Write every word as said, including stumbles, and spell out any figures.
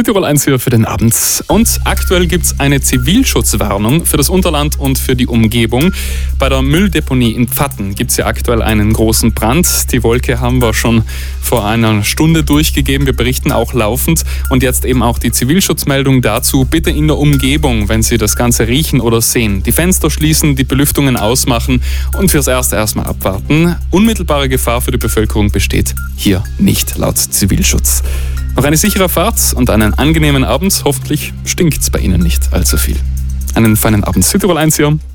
Südtirol eins hier für den Abend. Und aktuell gibt es eine Zivilschutzwarnung für das Unterland und für die Umgebung. Bei der Mülldeponie in Pfatten gibt es ja aktuell einen großen Brand. Die Wolke haben wir schon vor einer Stunde durchgegeben. Wir berichten auch laufend. Und jetzt eben auch die Zivilschutzmeldung dazu. Bitte in der Umgebung, wenn Sie das Ganze riechen oder sehen, die Fenster schließen, die Belüftungen ausmachen und fürs Erste erstmal abwarten. Unmittelbare Gefahr für die Bevölkerung besteht hier nicht, laut Zivilschutz. Noch eine sichere Fahrt und einen angenehmen Abend. Hoffentlich stinkt's bei Ihnen nicht allzu viel. Einen feinen Abend. Südtirol eins hier.